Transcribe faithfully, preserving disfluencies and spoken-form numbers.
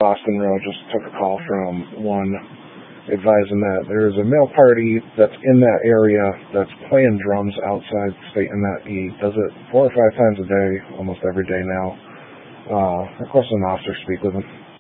Boston Road just took a call from one advising that there is a male party that's in that area that's playing drums outside, stating that he does it four or five times a day, almost every day now. Uh, requesting an officer speak with him.